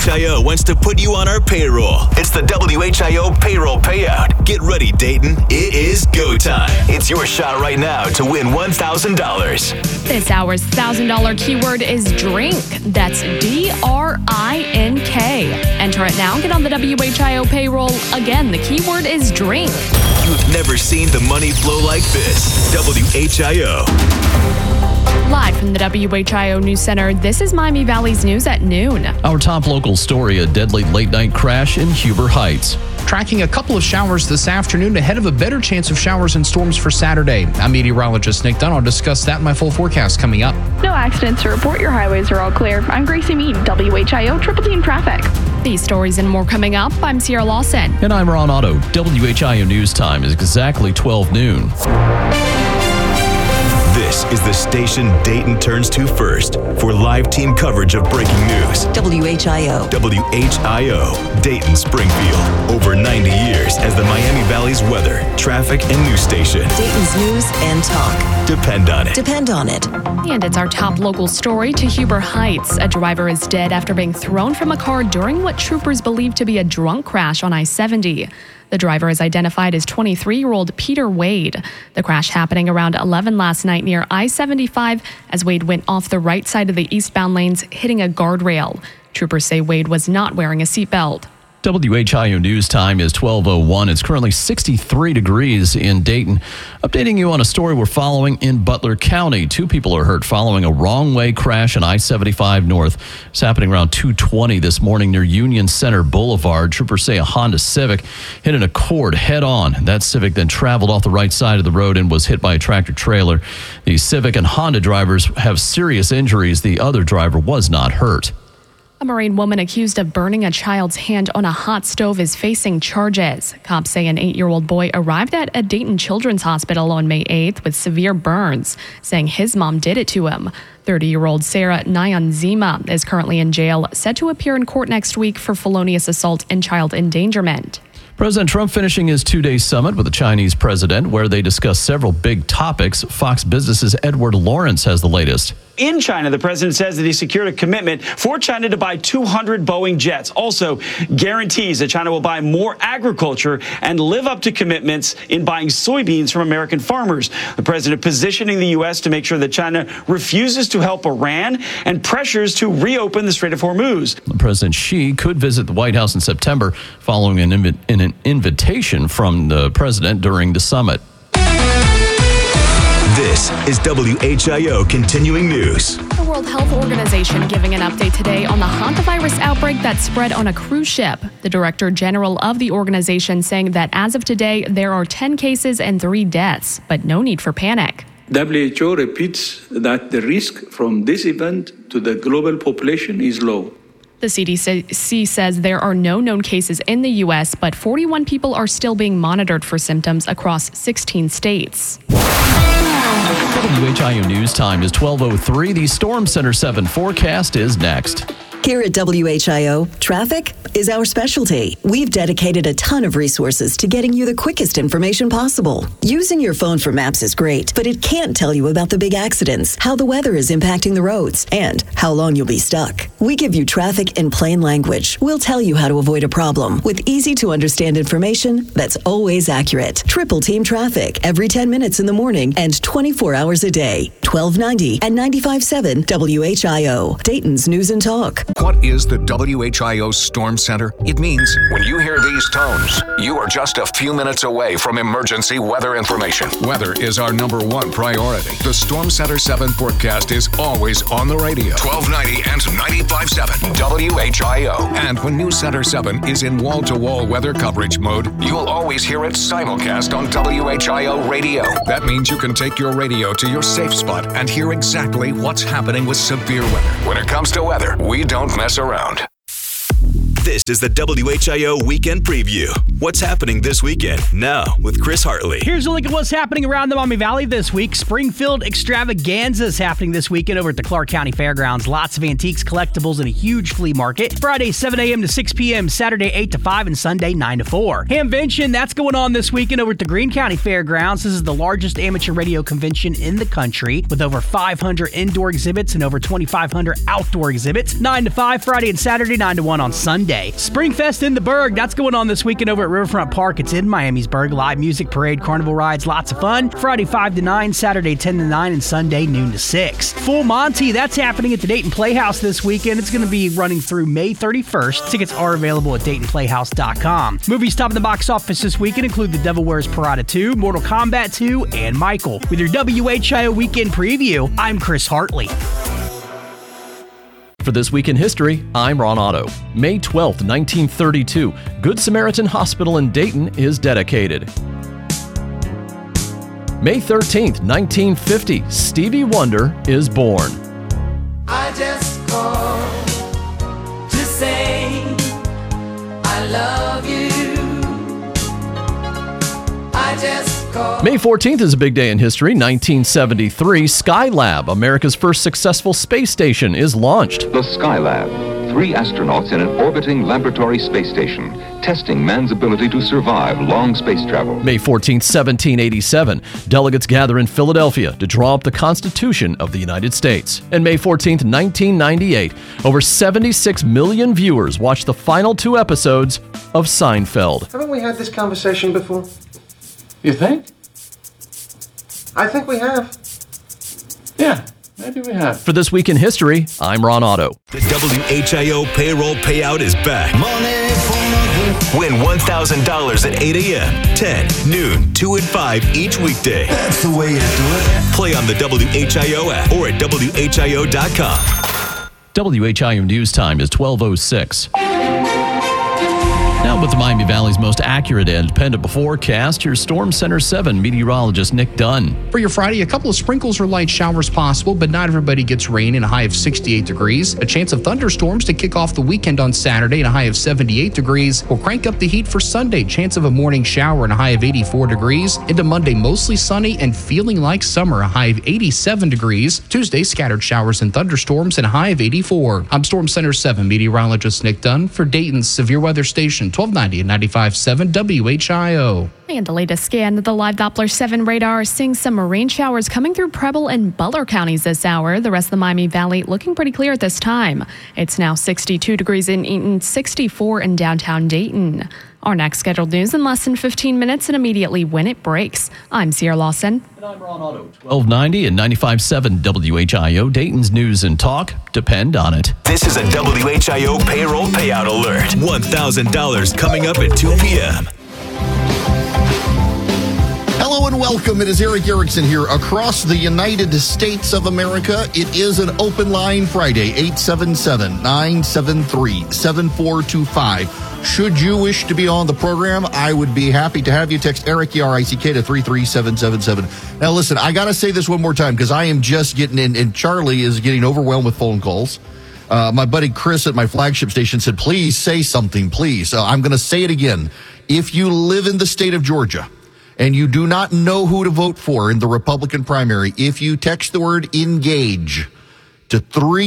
WHIO wants to put you on our payroll. It's the WHIO payroll payout. Get ready, Dayton. It is go time. It's your shot right now to win $1,000. This hour's $1,000 keyword is drink. That's DRINK. Enter it now. Get on the WHIO payroll. Again, the keyword is drink. You've never seen the money flow like this. WHIO. Live from the WHIO News Center, this is Miami Valley's News at noon. Our top local story, a deadly late-night crash in Huber Heights. Tracking a couple of showers this afternoon ahead of a better chance of showers and storms for Saturday. I'm meteorologist Nick Dunn. I'll discuss that in my full forecast coming up. No accidents to report. Your highways are all clear. I'm Gracie Mead, WHIO Triple Team Traffic. These stories and more coming up. I'm Sierra Lawson. And I'm Ron Otto. WHIO News Time is exactly 12 noon. This is the station Dayton turns to first for live team coverage of breaking news. WHIO. WHIO, Dayton Springfield. Over 90 years as the Miami Valley's weather, traffic, and news station. Dayton's news and talk. Depend on it. Depend on it. And it's our top local story to Huber Heights. A driver is dead after being thrown from a car during what troopers believe to be a drunk crash on I-70. The driver is identified as 23-year-old Peter Wade. The crash happening around 11 last night near I-75 as Wade went off the right side of the eastbound lanes, hitting a guardrail. Troopers say Wade was not wearing a seatbelt. WHIO News Time is 12:01. It's currently 63 degrees in Dayton. Updating you on a story we're following in Butler County. 2 people are hurt following a wrong-way crash on I-75 North. It's happening around 2:20 this morning near Union Center Boulevard. Troopers say a Honda Civic hit an Accord head-on. That Civic then traveled off the right side of the road and was hit by a tractor-trailer. The Civic and Honda drivers have serious injuries. The other driver was not hurt. A Marine woman accused of burning a child's hand on a hot stove is facing charges. Cops say an 8-year-old boy arrived at a Dayton Children's Hospital on May 8th with severe burns, saying his mom did it to him. 30-year-old Sarah Nyanzima is currently in jail, set to appear in court next week for felonious assault and child endangerment. President Trump finishing his 2-day summit with the Chinese president, where they discuss several big topics. Fox Business's Edward Lawrence has the latest. In China, the president says that he secured a commitment for China to buy 200 Boeing jets. Also guarantees that China will buy more agriculture and live up to commitments in buying soybeans from American farmers. The president positioning the U.S. to make sure that China refuses to help Iran and pressures to reopen the Strait of Hormuz. President Xi could visit the White House in September following an invitation from the president during the summit. This is WHIO Continuing News. The World Health Organization giving an update today on the hantavirus outbreak that spread on a cruise ship. The Director General of the organization saying that as of today, there are 10 cases and 3 deaths, but no need for panic. WHO repeats that the risk from this event to the global population is low. The CDC says there are no known cases in the U.S., but 41 people are still being monitored for symptoms across 16 states. WHIO News Time is 12:03. The Storm Center 7 forecast is next. Here at WHIO, traffic is our specialty. We've dedicated a ton of resources to getting you the quickest information possible. Using your phone for maps is great, but it can't tell you about the big accidents, how the weather is impacting the roads, and how long you'll be stuck. We give you traffic in plain language. We'll tell you how to avoid a problem with easy-to-understand information that's always accurate. Triple Team Traffic every 10 minutes in the morning and 24 hours a day. 1290 and 95.7 WHIO, Dayton's News and Talk. What is the WHIO Storm Center? It means when you hear these tones, you are just a few minutes away from emergency weather information. Weather is our #1 priority. The Storm Center 7 forecast is always on the radio. 1290 and 95.7 WHIO. And when News Center 7 is in wall-to-wall weather coverage mode, you'll always hear it simulcast on WHIO radio. That means you can take your radio to your safe spot and hear exactly what's happening with severe weather. When it comes to weather, we don't mess around. This is the WHIO Weekend Preview. What's happening this weekend? Now with Chris Hartley. Here's a look at what's happening around the Maumee Valley this week. Springfield Extravaganza is happening this weekend over at the Clark County Fairgrounds. Lots of antiques, collectibles, and a huge flea market. Friday, 7 a.m. to 6 p.m., Saturday, 8 to 5, and Sunday, 9 to 4. Hamvention, that's going on this weekend over at the Greene County Fairgrounds. This is the largest amateur radio convention in the country with over 500 indoor exhibits and over 2,500 outdoor exhibits. 9 to 5 Friday and Saturday, 9 to 1 on Sunday. Springfest in the Berg, that's going on this weekend over at Riverfront Park. It's in Miamisburg. Live music, parade, carnival rides, lots of fun. Friday 5 to 9, Saturday 10 to 9, and Sunday noon to 6. Full Monty, that's happening at the Dayton Playhouse this weekend. It's going to be running through May 31st. Tickets are available at DaytonPlayhouse.com. Movies top of the box office this weekend include The Devil Wears Prada 2, Mortal Kombat 2, and Michael. With your WHIO Weekend Preview, I'm Chris Hartley. For This Week in History, I'm Ron Otto. May 12th, 1932, Good Samaritan Hospital in Dayton is dedicated. May 13th, 1950, Stevie Wonder is born. I just called to say I love you. I just called. May 14th is a big day in history. 1973, Skylab, America's first successful space station, is launched. The Skylab, 3 astronauts in an orbiting laboratory space station, testing man's ability to survive long space travel. May 14th, 1787, delegates gather in Philadelphia to draw up the Constitution of the United States. And May 14th, 1998, over 76 million viewers watched the final 2 episodes of Seinfeld. Haven't we had this conversation before? You think? I think we have. Yeah, maybe we have. For This Week in History, I'm Ron Otto. The WHIO payroll payout is back. Win $1,000 at 8 a.m., 10, noon, 2 and 5 each weekday. That's the way to do it. Play on the WHIO app or at WHIO.com. WHIO News Time is 12:06. Now with the Miami Valley's most accurate and dependable forecast, here's Storm Center 7 meteorologist Nick Dunn. For your Friday, a couple of sprinkles or light showers possible, but not everybody gets rain and a high of 68 degrees. A chance of thunderstorms to kick off the weekend on Saturday and a high of 78 degrees. We'll crank up the heat for Sunday. Chance of a morning shower and a high of 84 degrees. Into Monday, mostly sunny and feeling like summer, a high of 87 degrees. Tuesday, scattered showers and thunderstorms and a high of 84. I'm Storm Center 7 meteorologist Nick Dunn for Dayton's Severe Weather Station, 1290 and 95.7 WHIO. And the latest scan of the live Doppler 7 radar is seeing some rain showers coming through Preble and Butler counties this hour. The rest of the Miami Valley looking pretty clear at this time. It's now 62 degrees in Eaton, 64 in downtown Dayton. Our next scheduled news in less than 15 minutes and immediately when it breaks. I'm Sierra Lawson. And I'm Ron Otto. 1290 and 95.7 WHIO, Dayton's news and talk. Depend on it. This is a WHIO payroll payout alert. $1,000 coming up at 2 p.m. Hello and welcome. It is Eric Erickson here across the United States of America. It is an open line Friday, 877-973-7425. Should you wish to be on the program, I would be happy to have you. Text Eric, E-R-I-C-K, to 33777. Now listen, I got to say this one more time because I am just getting in, and Charlie is getting overwhelmed with phone calls. My buddy Chris at my flagship station said, please say something, please. I'm going to say it again. If you live in the state of Georgia, and you do not know who to vote for in the Republican primary, if you text the word engage to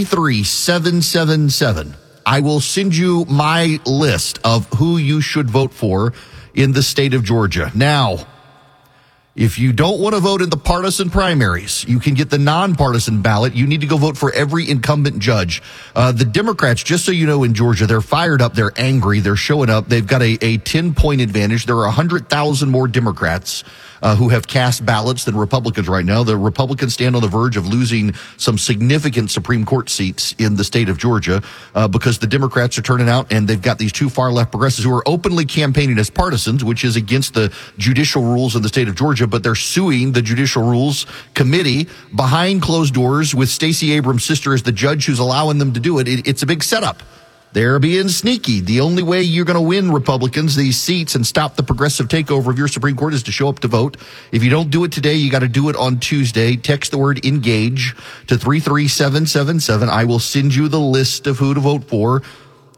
33777, I will send you my list of who you should vote for in the state of Georgia. Now, if you don't want to vote in the partisan primaries, you can get the nonpartisan ballot. You need to go vote for every incumbent judge. The Democrats, just so you know, in Georgia, they're fired up. They're angry. They're showing up. They've got a 10-point advantage. There are 100,000 more Democrats who have cast ballots than Republicans right now. The Republicans stand on the verge of losing some significant Supreme Court seats in the state of Georgia because the Democrats are turning out, and they've got these 2 far-left progressives who are openly campaigning as partisans, which is against the judicial rules in the state of Georgia, but they're suing the Judicial Rules Committee behind closed doors with Stacey Abrams' sister as the judge who's allowing them to do it. It's a big setup. They're being sneaky. The only way you're going to win, Republicans, these seats and stop the progressive takeover of your Supreme Court is to show up to vote. If you don't do it today, you got to do it on Tuesday. Text the word engage to 33777. I will send you the list of who to vote for.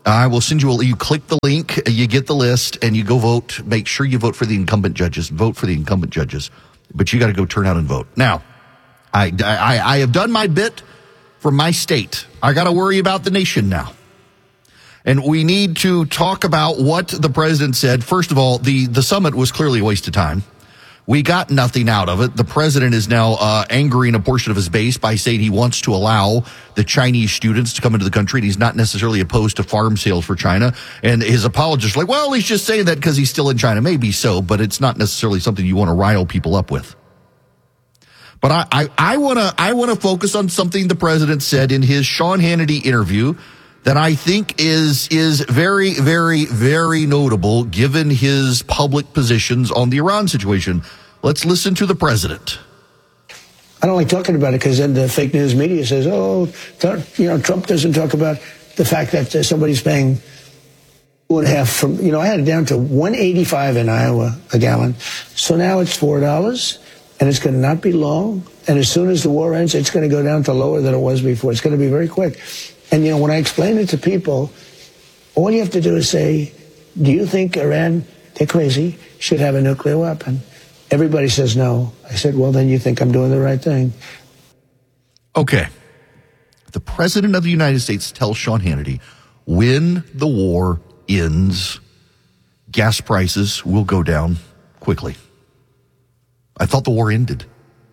I will send you you click the link, you get the list, and you go vote. Make sure you vote for the incumbent judges. Vote for the incumbent judges. But you got to go turn out and vote. Now, I have done my bit for my state. I got to worry about the nation now. And we need to talk about what the president said. First of all, the summit was clearly a waste of time. We got nothing out of it. The president is now angering a portion of his base by saying he wants to allow the Chinese students to come into the country, and he's not necessarily opposed to farm sales for China. And his apologists are like, well, he's just saying that because he's still in China. Maybe so, but it's not necessarily something you want to rile people up with. But I want to focus on something the president said in his Sean Hannity interview that I think is very, very, very notable given his public positions on the Iran situation. Let's listen to the president. I don't like talking about it because then the fake news media says, Trump doesn't talk about the fact that somebody's paying 2.5 from, I had it down to $1.85 in Iowa a gallon. So now it's $4 and it's going to not be long. And as soon as the war ends, it's going to go down to lower than it was before. It's going to be very quick. And, when I explain it to people, all you have to do is say, do you think Iran, they're crazy, should have a nuclear weapon? Everybody says no. I said, well, then you think I'm doing the right thing. Okay. The president of the United States tells Sean Hannity, when the war ends, gas prices will go down quickly. I thought the war ended.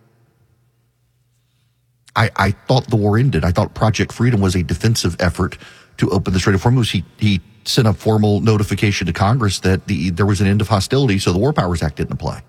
I thought the war ended. I thought Project Freedom was a defensive effort to open the Strait of Hormuz. He sent a formal notification to Congress that there was an end of hostility, so the War Powers Act didn't apply.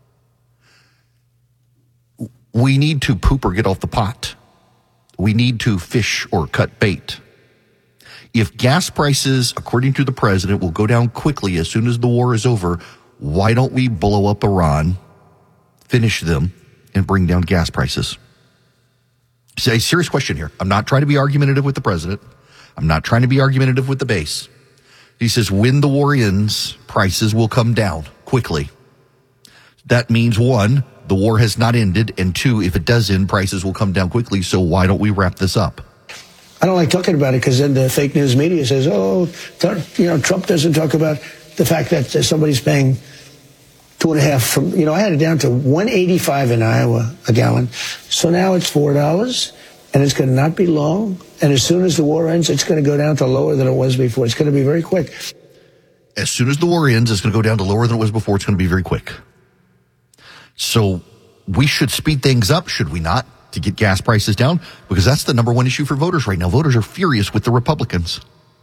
We need to poop or get off the pot. We need to fish or cut bait. If gas prices, according to the president, will go down quickly as soon as the war is over, why don't we blow up Iran, finish them, and bring down gas prices? It's a serious question here. I'm not trying to be argumentative with the president. I'm not trying to be argumentative with the base. He says when the war ends, prices will come down quickly. That means, one, the war has not ended, and two, if it does end, prices will come down quickly. So why don't we wrap this up? I don't like talking about it because then the fake news media says, Trump doesn't talk about the fact that somebody's paying 2.5 from, I had it down to $1.85 in Iowa a gallon. So now it's $4 and it's going to not be long. And as soon as the war ends, it's going to go down to lower than it was before. It's going to be very quick. As soon as the war ends, it's going to go down to lower than it was before. It's going to be very quick. So we should speed things up, should we not, to get gas prices down? Because that's the number one issue for voters right now. Voters are furious with the Republicans.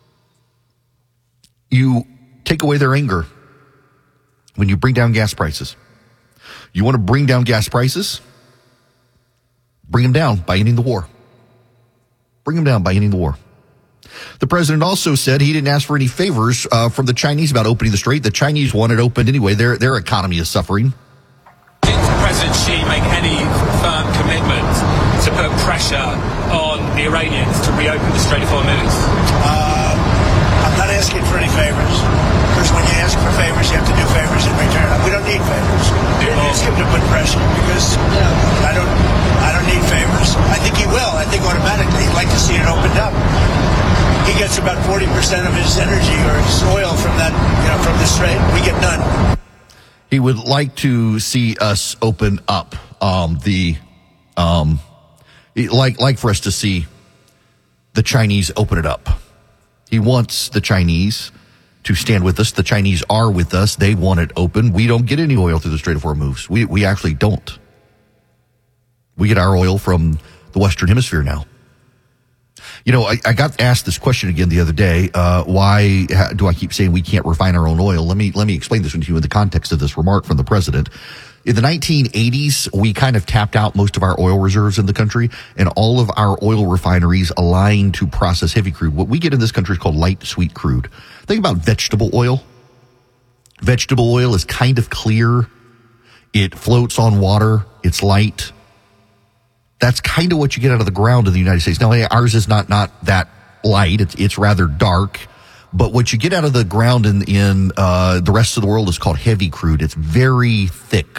You take away their anger when you bring down gas prices. You want to bring down gas prices? Bring them down by ending the war. Bring them down by ending the war. The president also said he didn't ask for any favors from the Chinese about opening the strait. The Chinese want it opened anyway. Their economy is suffering. Did President Xi make any firm commitment to put pressure on the Iranians to reopen the Strait of Hormuz? I'm not asking for any favors. Because when you ask for favors, you have to do favors in return. We don't need favors. I didn't ask him to put pressure because I don't need favors. I think he will. I think automatically he'd like to see it opened up. He gets about 40% of his energy or his oil from that, from the strait. We get none. He would like to see us open up like for us to see the Chinese open it up. He wants the Chinese to stand with us. The Chinese are with us. They want it open. We don't get any oil through the Strait of Hormuz. We actually don't. We get our oil from the Western Hemisphere now. I got asked this question again the other day. Why do I keep saying we can't refine our own oil? Let me explain this to you in the context of this remark from the president. In the 1980s, we kind of tapped out most of our oil reserves in the country, and all of our oil refineries aligned to process heavy crude. What we get in this country is called light sweet crude. Think about vegetable oil. Vegetable oil is kind of clear. It floats on water. It's light. That's kind of what you get out of the ground in the United States. Now, ours is not that light. It's rather dark. But what you get out of the ground in the rest of the world is called heavy crude. It's very thick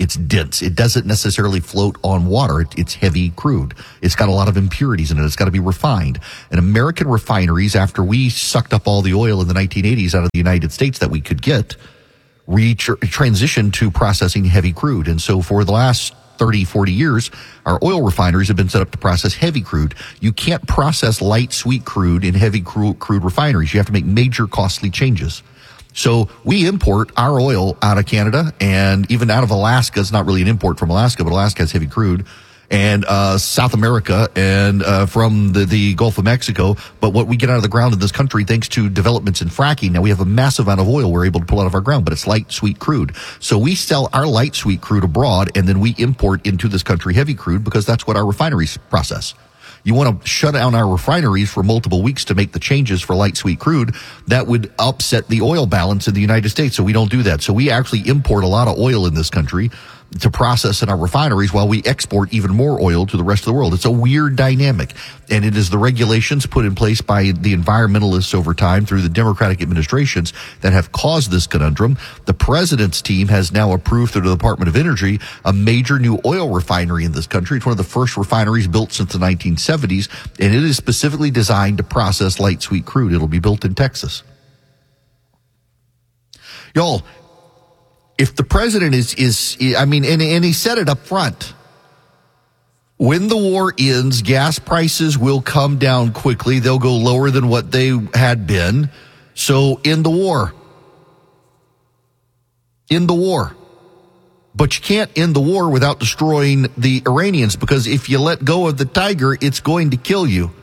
It's dense. It doesn't necessarily float on water. It's heavy crude. It's got a lot of impurities in it. It's got to be refined. And American refineries, after we sucked up all the oil in the 1980s out of the United States that we could get, transitioned to processing heavy crude. And so for the last 30, 40 years, our oil refineries have been set up to process heavy crude. You can't process light, sweet crude in heavy crude refineries. You have to make major costly changes. So we import our oil out of Canada and even out of Alaska. It's not really an import from Alaska, but Alaska has heavy crude. And South America and from the Gulf of Mexico. But what we get out of the ground in this country, thanks to developments in fracking, now we have a massive amount of oil we're able to pull out of our ground, but it's light, sweet crude. So we sell our light, sweet crude abroad, and then we import into this country heavy crude because that's what our refineries process. You want to shut down our refineries for multiple weeks to make the changes for light, sweet crude. That would upset the oil balance in the United States. So we don't do that. So we actually import a lot of oil in this country to process in our refineries while we export even more oil to the rest of the world. It's a weird dynamic. And it is the regulations put in place by the environmentalists over time through the Democratic administrations that have caused this conundrum. The president's team has now approved through the Department of Energy a major new oil refinery in this country. It's one of the first refineries built since the 1970s, and it is specifically designed to process light, sweet crude. It'll be built in Texas. Y'all, if the president and he said it up front, when the war ends, gas prices will come down quickly. They'll go lower than what they had been. So end the war. End the war. But you can't end the war without destroying the Iranians, because if you let go of the tiger, it's going to kill you.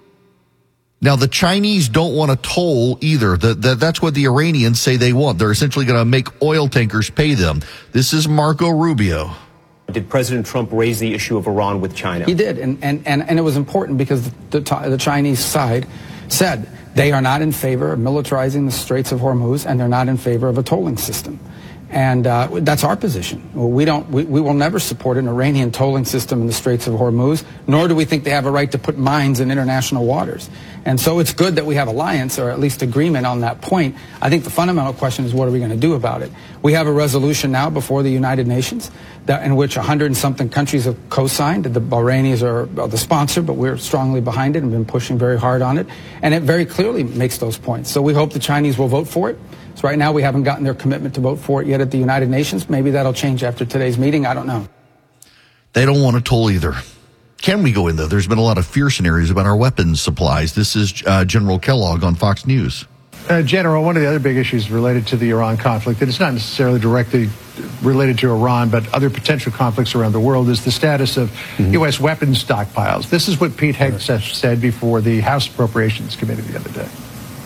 Now, the Chinese don't want a toll either. That's what the Iranians say they want. They're essentially going to make oil tankers pay them. This is Marco Rubio. Did President Trump raise the issue of Iran with China? He did, and it was important because the Chinese side said they are not in favor of militarizing the Straits of Hormuz, and they're not in favor of a tolling system. And that's our position. We will never support an Iranian tolling system in the Straits of Hormuz, nor do we think they have a right to put mines in international waters. And so it's good that we have alliance, or at least agreement on that point. I think the fundamental question is, what are we going to do about it? We have a resolution now before the United Nations in which 100 and something countries have co-signed. The Bahrainis are the sponsor, but we're strongly behind it and been pushing very hard on it. And it very clearly makes those points. So we hope the Chinese will vote for it. So right now we haven't gotten their commitment to vote for it yet at the United Nations. Maybe that'll change after today's meeting. I don't know. They don't want a toll either. Can we go in, though? There's been a lot of fear scenarios about our weapons supplies. This is General Kellogg on Fox News. General, one of the other big issues related to the Iran conflict, and it's not necessarily directly related to Iran, but other potential conflicts around the world, is the status of U.S. weapons stockpiles. This is what Pete Hegseth said before the House Appropriations Committee the other day.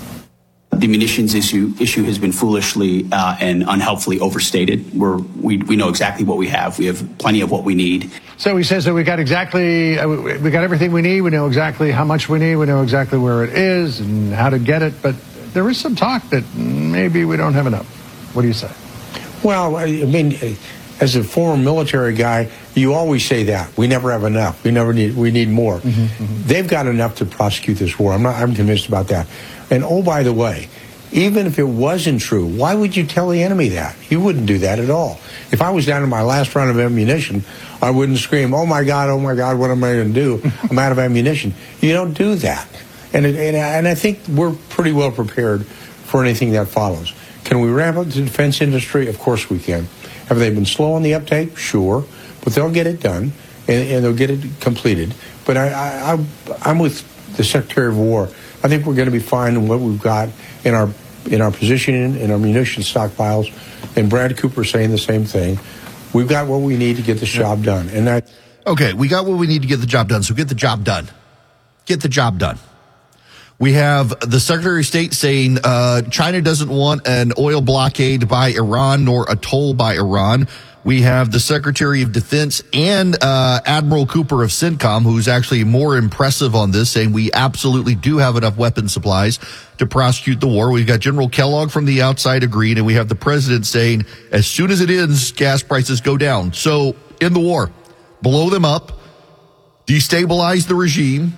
The munitions issue has been foolishly and unhelpfully overstated. We know exactly what we have. We have plenty of what we need. So he says that we got everything we need. We know exactly how much we need. We know exactly where it is and how to get it. But there is some talk that maybe we don't have enough. What do you say? Well, I mean, as a former military guy, you always say that. We never have enough. We need more. They've got enough to prosecute this war. I'm convinced about that. And oh, by the way, even if it wasn't true, why would you tell the enemy that? You wouldn't do that at all. If I was down to my last round of ammunition, I wouldn't scream, oh my God, what am I going to do? I'm out of ammunition. You don't do that. And I think we're pretty well prepared for anything that follows. Can we ramp up the defense industry? Of course we can. Have they been slow on the uptake? Sure. But they'll get it done, and they'll get it completed. But I'm with the Secretary of War. I think we're going to be fine in what we've got in our position, in our munition stockpiles. And Brad Cooper saying the same thing. We've got what we need to get this job done. Okay, we got what we need to get the job done, so get the job done. Get the job done. We have the Secretary of State saying China doesn't want an oil blockade by Iran nor a toll by Iran. We have the Secretary of Defense and Admiral Cooper of CENTCOM, who's actually more impressive on this, saying we absolutely do have enough weapon supplies to prosecute the war. We've got General Kellogg from the outside agreeing, and we have the president saying as soon as it ends, gas prices go down. So in the war, blow them up, destabilize the regime,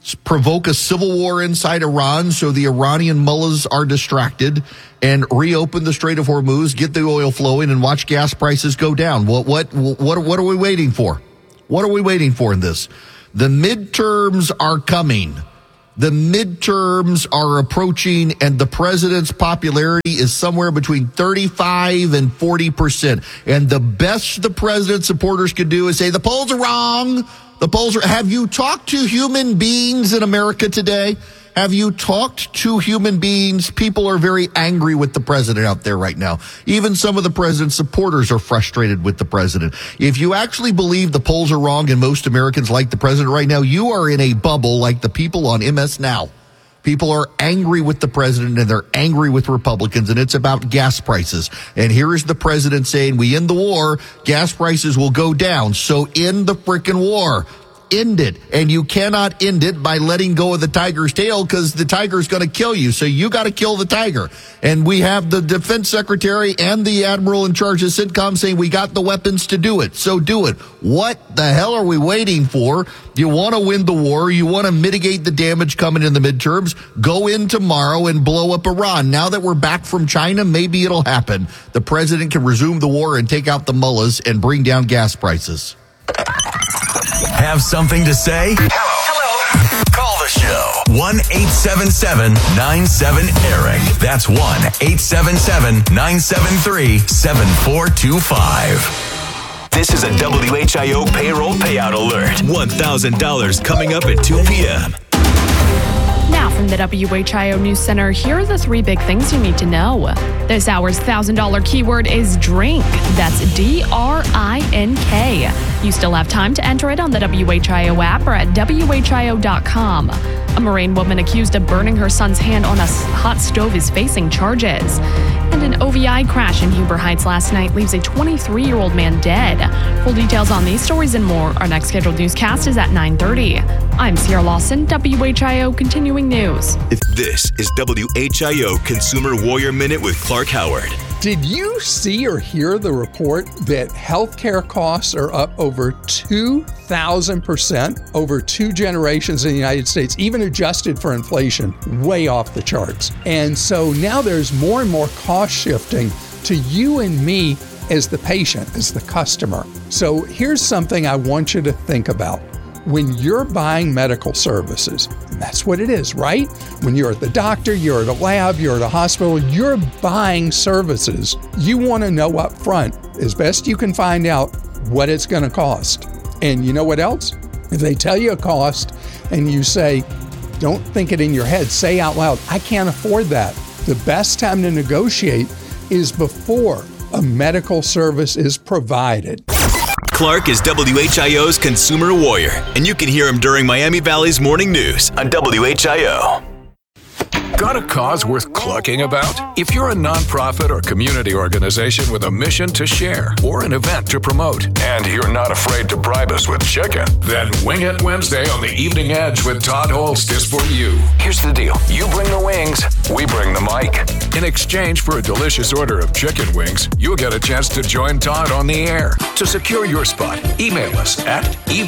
provoke a civil war inside Iran so the Iranian mullahs are distracted and reopen the Strait of Hormuz, get the oil flowing, and watch gas prices go down. What are we waiting for? What are we waiting for in this? The midterms are coming. The midterms are approaching, and the president's popularity is somewhere between 35 and 40%. And the best the president's supporters could do is say, the polls are wrong. The polls are. Have you talked to human beings in America today? Have you talked to human beings? People are very angry with the president out there right now. Even some of the president's supporters are frustrated with the president. If you actually believe the polls are wrong and most Americans like the president right now, you are in a bubble like the people on MS Now. People are angry with the president and they're angry with Republicans, and it's about gas prices. And here is the president saying, we end the war, gas prices will go down. So end the frickin' war. End it. And you cannot end it by letting go of the tiger's tail, because the tiger's going to kill you. So you got to kill the tiger. And we have the defense secretary and the admiral in charge of CENTCOM saying we got the weapons to do it. So do it. What the hell are we waiting for? You want to win the war. You want to mitigate the damage coming in the midterms. Go in tomorrow and blow up Iran. Now that we're back from China, maybe it'll happen. The president can resume the war and take out the mullahs and bring down gas prices. Have something to say? Hello. Call the show. 1-877-97-ERIC. That's 1-877-973-7425. This is a WHIO payroll payout alert. $1,000 coming up at 2 p.m. Now from the WHIO News Center, here are the three big things you need to know. This hour's $1,000 keyword is drink. That's DRINK. You still have time to enter it on the WHIO app or at WHIO.com. A Marine woman accused of burning her son's hand on a hot stove is facing charges. And an OVI crash in Huber Heights last night leaves a 23-year-old man dead. Full details on these stories and more. Our next scheduled newscast is at 9:30. I'm Sierra Lawson, WHIO Continuing News. This is WHIO Consumer Warrior Minute with Clark Howard. Did you see or hear the report that healthcare costs are up over 2,000% over 2 generations in the United States, even adjusted for inflation, way off the charts? And so now there's more and more cost shifting to you and me as the patient, as the customer. So here's something I want you to think about. When you're buying medical services, and that's what it is, right? When you're at the doctor, you're at a lab, you're at a hospital, you're buying services. You want to know up front, as best you can find out, what it's going to cost. And you know what else? If they tell you a cost and you say, don't think it in your head, say out loud, I can't afford that. The best time to negotiate is before a medical service is provided. Clark is WHIO's consumer warrior, and you can hear him during Miami Valley's morning news on WHIO. Got a cause worth clucking about? If you're a nonprofit or community organization with a mission to share or an event to promote, and you're not afraid to bribe us with chicken, then Wing It Wednesday on the Evening Edge with Todd Holst is for you. Here's the deal. You bring the wings, we bring the mic. In exchange for a delicious order of chicken wings, you'll get a chance to join Todd on the air. To secure your spot, email us at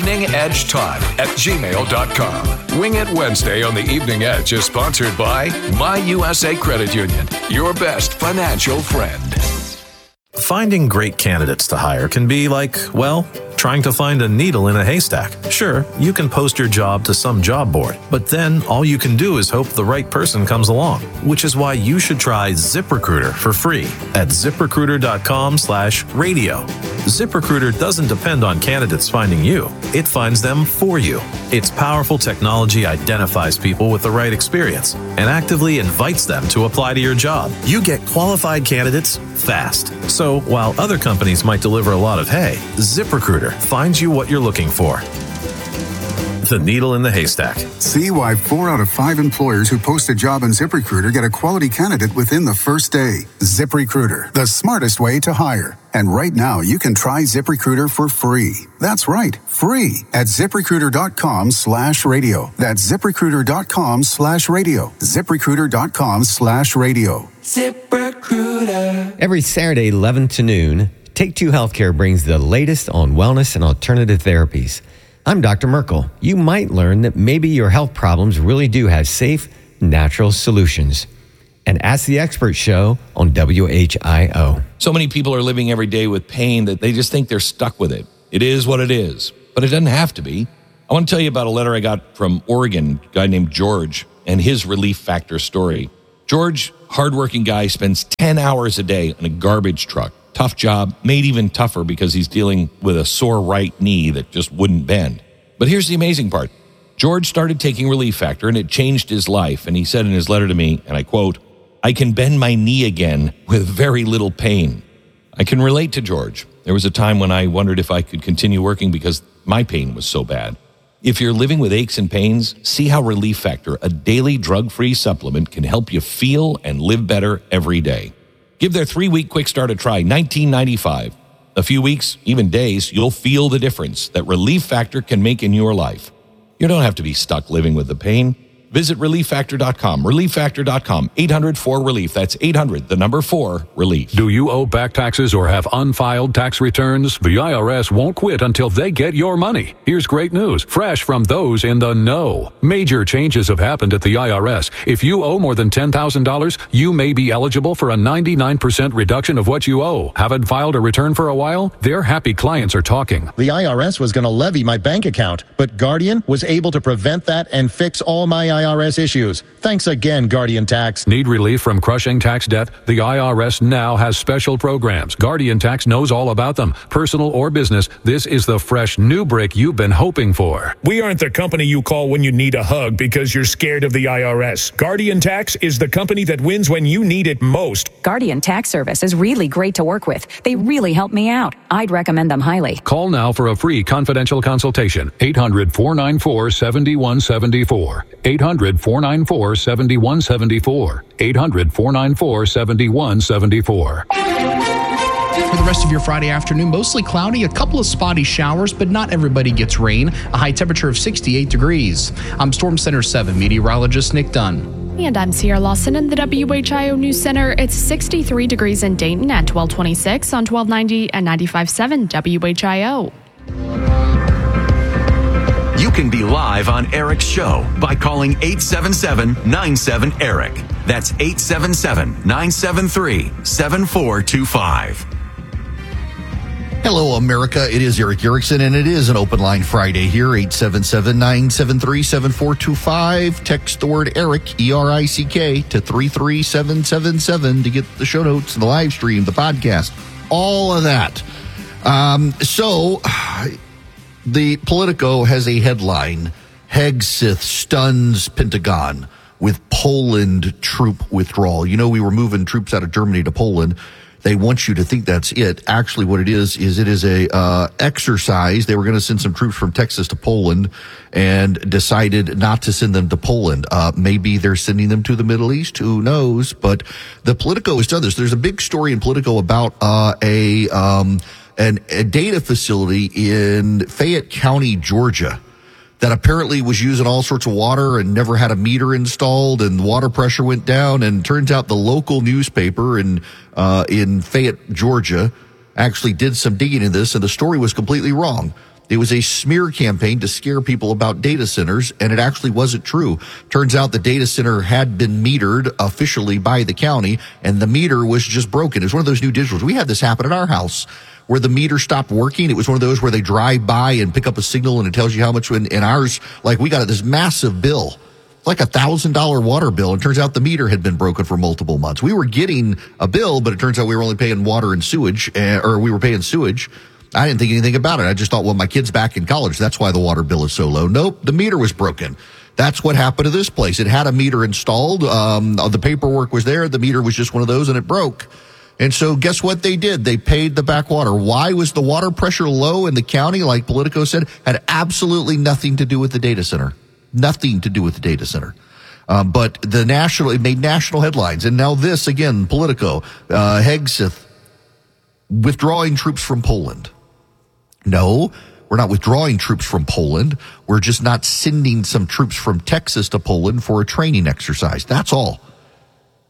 eveningedgetodd@gmail.com. Wing It Wednesday on the Evening Edge is sponsored by My USA Credit Union, your best financial friend. Finding great candidates to hire can be like, well, trying to find a needle in a haystack. Sure, you can post your job to some job board, but then all you can do is hope the right person comes along, which is why you should try ZipRecruiter for free at ZipRecruiter.com/radio. ZipRecruiter doesn't depend on candidates finding you. It finds them for you. Its powerful technology identifies people with the right experience and actively invites them to apply to your job. You get qualified candidates fast. So while other companies might deliver a lot of hay, ZipRecruiter finds you what you're looking for. The needle in the haystack. See why 4 out of 5 employers who post a job on ZipRecruiter get a quality candidate within the first day. ZipRecruiter, the smartest way to hire. And right now, you can try ZipRecruiter for free. That's right, free at ZipRecruiter.com/radio. That's ZipRecruiter.com/radio. ZipRecruiter.com/radio. ZipRecruiter. Every Saturday, 11 to noon, Take Two Healthcare brings the latest on wellness and alternative therapies. I'm Dr. Merkel. You might learn that maybe your health problems really do have safe, natural solutions. And Ask the Expert show on WHIO. So many people are living every day with pain that they just think they're stuck with it. It is what it is, but it doesn't have to be. I want to tell you about a letter I got from Oregon, a guy named George, and his Relief Factor story. George, hardworking guy, spends 10 hours a day on a garbage truck. Tough job, made even tougher because he's dealing with a sore right knee that just wouldn't bend. But here's the amazing part. George started taking Relief Factor, and it changed his life. And he said in his letter to me, and I quote, "I can bend my knee again with very little pain." I can relate to George. There was a time when I wondered if I could continue working because my pain was so bad. If you're living with aches and pains, see how Relief Factor, a daily drug-free supplement, can help you feel and live better every day. Give their 3-week quick start a try, $19.95. A few weeks, even days, you'll feel the difference that Relief Factor can make in your life. You don't have to be stuck living with the pain. Visit ReliefFactor.com. ReliefFactor.com. 800-4-RELIEF. That's 800-4-RELIEF. Do you owe back taxes or have unfiled tax returns? The IRS won't quit until they get your money. Here's great news, fresh from those in the know. Major changes have happened at the IRS. If you owe more than $10,000, you may be eligible for a 99% reduction of what you owe. Haven't filed a return for a while? Their happy clients are talking. The IRS was going to levy my bank account, but Guardian was able to prevent that and fix all my IRS issues. Thanks again, Guardian Tax. Need relief from crushing tax debt? The IRS now has special programs. Guardian Tax knows all about them. Personal or business, this is the fresh new break you've been hoping for. We aren't the company you call when you need a hug because you're scared of the IRS. Guardian Tax is the company that wins when you need it most. Guardian Tax Service is really great to work with. They really help me out. I'd recommend them highly. Call now for a free confidential consultation. 800-494-7174. 800-494-7174. 800-494-7174. For the rest of your Friday afternoon, mostly cloudy, a couple of spotty showers, but not everybody gets rain. A high temperature of 68 degrees. I'm Storm Center 7 meteorologist Nick Dunn. And I'm Sierra Lawson in the WHIO News Center. It's 63 degrees in Dayton at 1226 on 1290 and 95.7 WHIO. You can be live on Eric's show by calling 877-97-ERIC. That's 877-973-7425. Hello, America. It is Eric Erickson, and it is an Open Line Friday here, 877-973-7425. Text the word Eric, E-R-I-C-K, to 33777 to get the show notes, the live stream, the podcast, all of that. The Politico has a headline, Hegseth stuns Pentagon with Poland troop withdrawal. You know, we were moving troops out of Germany to Poland. They want you to think that's it. Actually, what it is it is a exercise. They were going to send some troops from Texas to Poland and decided not to send them to Poland. Maybe they're sending them to the Middle East. Who knows? But the Politico has done this. There's a big story in Politico about a data facility in Fayette County, Georgia, that apparently was using all sorts of water and never had a meter installed, and water pressure went down. And turns out the local newspaper in Fayette, Georgia, actually did some digging in this, and the story was completely wrong. It was a smear campaign to scare people about data centers, and it actually wasn't true. Turns out the data center had been metered officially by the county, and the meter was just broken. It was one of those new digitals. We had this happen at our house, where the meter stopped working. It was one of those where they drive by and pick up a signal and it tells you how much. In ours, like, we got this massive bill, like $1,000 water bill. It turns out the meter had been broken for multiple months. We were getting a bill, but it turns out we were only paying water and sewage, or we were paying sewage. I didn't think anything about it. I just thought, well, my kid's back in college. That's why the water bill is so low. Nope, the meter was broken. That's what happened to this place. It had a meter installed. The paperwork was there. The meter was just one of those, and it broke. And so guess what they did? They paid the backwater. Why was the water pressure low in the county? Like Politico said, had absolutely nothing to do with the data center. Nothing to do with the data center. But it made national headlines. And now this, again, Politico, Hegseth withdrawing troops from Poland. No, we're not withdrawing troops from Poland. We're just not sending some troops from Texas to Poland for a training exercise. That's all.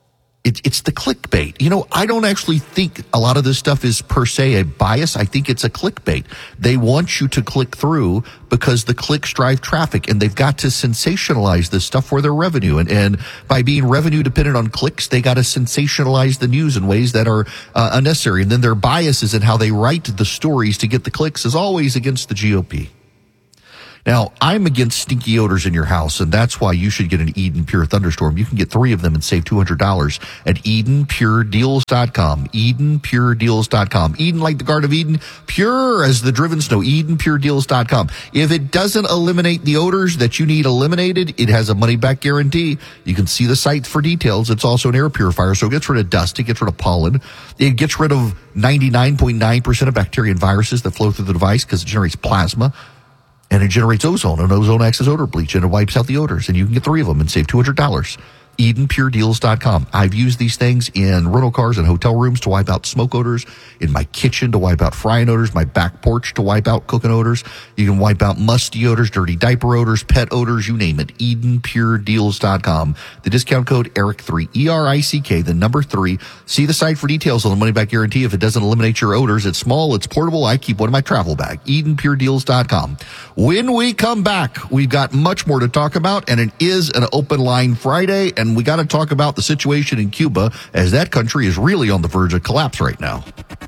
It's the clickbait. I don't actually think a lot of this stuff is per se a bias. I think it's a clickbait. They want you to click through because the clicks drive traffic, and they've got to sensationalize this stuff for their revenue. And by being revenue dependent on clicks, they got to sensationalize the news in ways that are unnecessary. And then their biases in how they write the stories to get the clicks is always against the GOP. Now, I'm against stinky odors in your house, and that's why you should get an Eden Pure Thunderstorm. You can get 3 of them and save $200 at EdenPureDeals.com. EdenPureDeals.com. Eden like the Garden of Eden, pure as the driven snow. EdenPureDeals.com. If it doesn't eliminate the odors that you need eliminated, it has a money-back guarantee. You can see the site for details. It's also an air purifier, so it gets rid of dust. It gets rid of pollen. It gets rid of 99.9% of bacteria and viruses that flow through the device because it generates plasma. And it generates ozone, and ozone acts as odor bleach, and it wipes out the odors. And you can get 3 of them and save $200. EdenPureDeals.com. I've used these things in rental cars and hotel rooms to wipe out smoke odors, in my kitchen to wipe out frying odors, my back porch to wipe out cooking odors. You can wipe out musty odors, dirty diaper odors, pet odors, you name it. EdenPureDeals.com. The discount code ERICK3, ERICK, the number 3. See the site for details on the money back guarantee. If it doesn't eliminate your odors, it's small, it's portable. I keep one in my travel bag. EdenPureDeals.com. When we come back, we've got much more to talk about, and it is an open line Friday. And we got to talk about the situation in Cuba, as that country is really on the verge of collapse right now.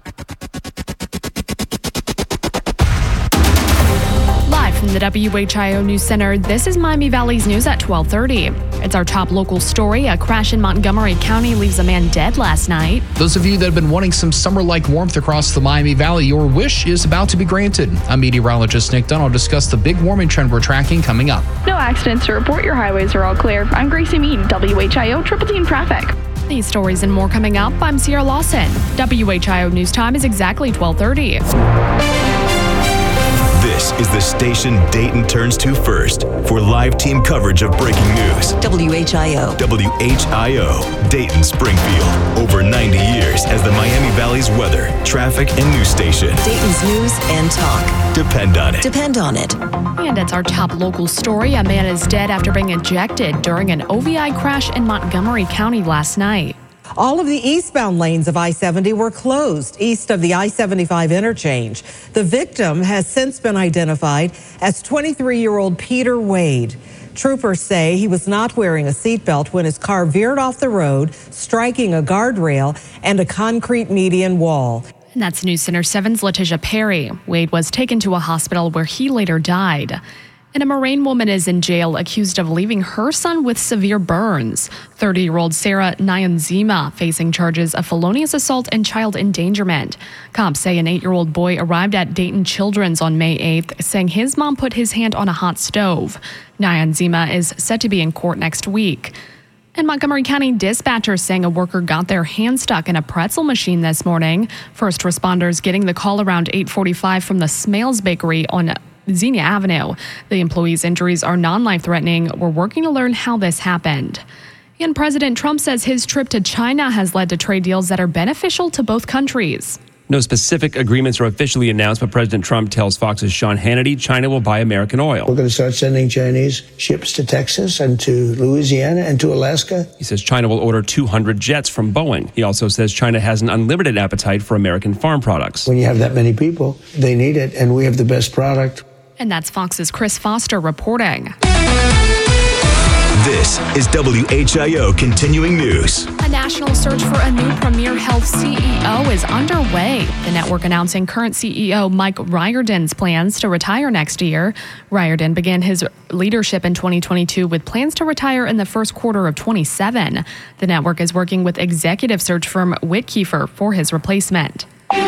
Live from the WHIO News Center, this is Miami Valley's news at 12:30. It's our top local story. A crash in Montgomery County leaves a man dead last night. Those of you that have been wanting some summer-like warmth across the Miami Valley, your wish is about to be granted. I'm meteorologist Nick Dunn will discuss the big warming trend we're tracking coming up. No accidents to report. Your highways are all clear. I'm Gracie Mead, WHIO Triple Team Traffic. These stories and more coming up. I'm Sierra Lawson. WHIO News Time is exactly 12:30. This is the station Dayton turns to first for live team coverage of breaking news. WHIO. WHIO, Dayton, Springfield. Over 90 years as the Miami Valley's weather, traffic, and news station. Dayton's news and talk. Depend on it. Depend on it. And it's our top local story. A man is dead after being ejected during an OVI crash in Montgomery County last night. All of the eastbound lanes of I-70 were closed east of the I-75 interchange. The victim has since been identified as 23-year-old Peter Wade. Troopers say he was not wearing a seatbelt when his car veered off the road, striking a guardrail and a concrete median wall. And that's News Center 7's Letitia Perry. Wade was taken to a hospital where he later died. And a Moraine woman is in jail accused of leaving her son with severe burns. 30-year-old Sarah Nyanzima facing charges of felonious assault and child endangerment. Cops say an 8-year-old boy arrived at Dayton Children's on May 8th, saying his mom put his hand on a hot stove. Nyanzima is set to be in court next week. And Montgomery County dispatchers saying a worker got their hand stuck in a pretzel machine this morning. First responders getting the call around 8:45 from the Smales Bakery on Xenia Avenue. The employee's injuries are non-life-threatening. We're working to learn how this happened. And President Trump says his trip to China has led to trade deals that are beneficial to both countries. No specific agreements are officially announced, but President Trump tells Fox's Sean Hannity China will buy American oil. We're going to start sending Chinese ships to Texas and to Louisiana and to Alaska. He says China will order 200 jets from Boeing. He also says China has an unlimited appetite for American farm products. When you have that many people, they need it, and we have the best product. And that's Fox's Chris Foster reporting. This is WHIO Continuing News. A national search for a new Premier Health CEO is underway. The network announcing current CEO Mike Riordan's plans to retire next year. Riordan began his leadership in 2022 with plans to retire in the first quarter of 27. The network is working with executive search firm Whitkeefer for his replacement.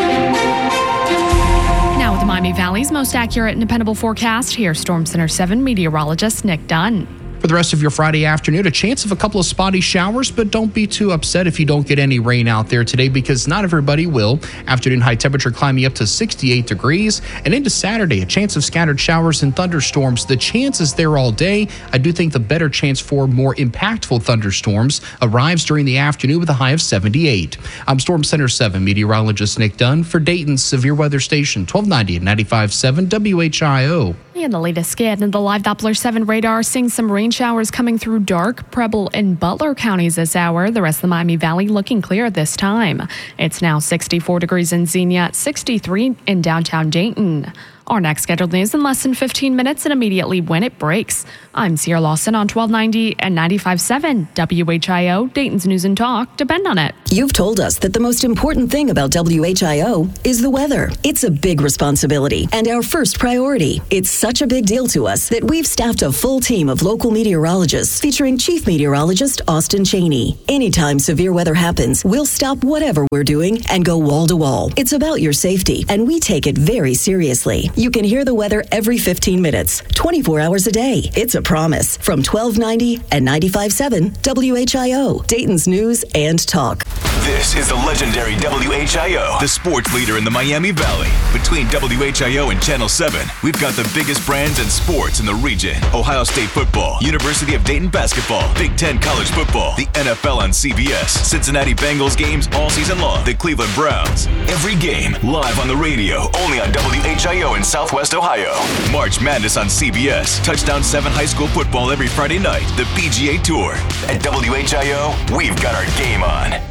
Now with the Miami Valley's most accurate and dependable forecast, here's Storm Center 7 meteorologist Nick Dunn. For the rest of your Friday afternoon, a chance of a couple of spotty showers, but don't be too upset if you don't get any rain out there today, because not everybody will. Afternoon high temperature climbing up to 68 degrees. And into Saturday, a chance of scattered showers and thunderstorms. The chance is there all day. I do think the better chance for more impactful thunderstorms arrives during the afternoon with a high of 78. I'm Storm Center 7 meteorologist Nick Dunn for Dayton's Severe Weather Station, 1290 and 95.7 WHIO. And the latest scan in the live Doppler 7 radar seeing some rain rain showers coming through Dark, Preble, and Butler counties this hour. The rest of the Miami Valley looking clear at this time. It's now 64 degrees in Xenia, 63 in downtown Dayton. Our next scheduled news in less than 15 minutes and immediately when it breaks. I'm Sierra Lawson on 1290 and 95.7 WHIO, Dayton's News and Talk. Depend on it. You've told us that the most important thing about WHIO is the weather. It's a big responsibility and our first priority. It's such a big deal to us that we've staffed a full team of local meteorologists featuring Chief Meteorologist Austin Cheney. Anytime severe weather happens, we'll stop whatever we're doing and go wall to wall. It's about your safety, and we take it very seriously. You can hear the weather every 15 minutes, 24 hours a day. It's a promise from 1290 and 95.7 WHIO, Dayton's News and Talk. This is the legendary WHIO, the sports leader in the Miami Valley. Between WHIO and Channel 7, we've got the biggest brands and sports in the region. Ohio State football, University of Dayton basketball, Big Ten college football, the NFL on CBS, Cincinnati Bengals games all season long, the Cleveland Browns. Every game live on the radio, only on WHIO in Southwest Ohio. March Madness on CBS, Touchdown 7 high school football every Friday night, the PGA Tour. At WHIO, we've got our game on.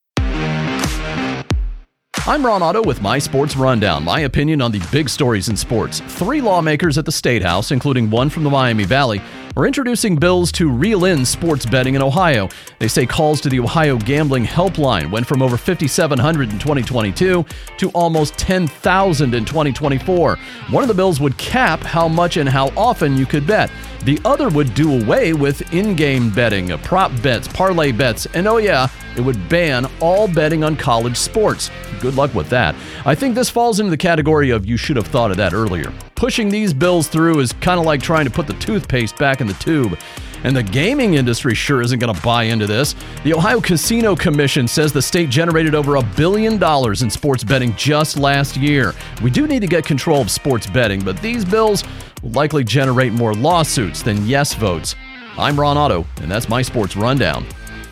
I'm Ron Otto with My Sports Rundown, my opinion on the big stories in sports. 3 lawmakers at the State House, including one from the Miami Valley, are introducing bills to reel in sports betting in Ohio. They say calls to the Ohio Gambling Helpline went from over 5,700 in 2022 to almost 10,000 in 2024. One of the bills would cap how much and how often you could bet. The other would do away with in-game betting, prop bets, parlay bets, and oh yeah, it would ban all betting on college sports. Good luck with that. I think this falls into the category of you should have thought of that earlier. Pushing these bills through is kind of like trying to put the toothpaste back in the tube. And the gaming industry sure isn't going to buy into this. The Ohio Casino Commission says the state generated over $1 billion in sports betting just last year. We do need to get control of sports betting, but these bills will likely generate more lawsuits than yes votes. I'm Ron Otto, and that's my Sports Rundown.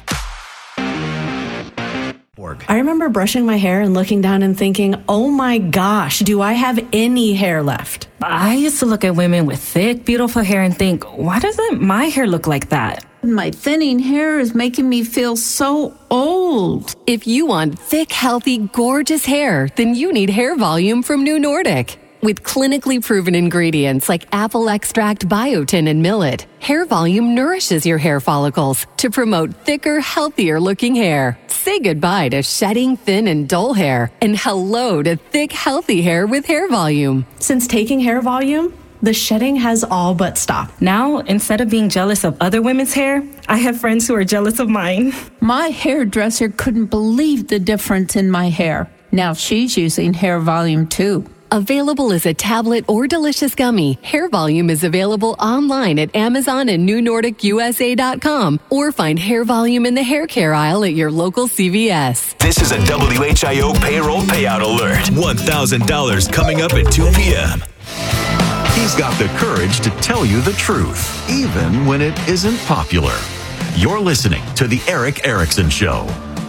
I remember brushing my hair and looking down and thinking, oh my gosh, do I have any hair left? I used to look at women with thick, beautiful hair and think, why doesn't my hair look like that? My thinning hair is making me feel so old. If you want thick, healthy, gorgeous hair, then you need Hair Volume from New Nordic. With clinically proven ingredients like apple extract, biotin, and millet, Hair Volume nourishes your hair follicles to promote thicker, healthier-looking hair. Say goodbye to shedding, thin, and dull hair, and hello to thick, healthy hair with Hair Volume. Since taking Hair Volume, the shedding has all but stopped. Now, instead of being jealous of other women's hair, I have friends who are jealous of mine. My hairdresser couldn't believe the difference in my hair. Now she's using Hair Volume too. Available as a tablet or delicious gummy, Hair Volume is available online at Amazon and NewNordicUSA.com, or find Hair Volume in the hair care aisle at your local CVS. This is a WHIO payroll payout alert. $1,000 coming up at 2 p.m. He's got the courage to tell you the truth, even when it isn't popular. You're listening to The Eric Erickson Show.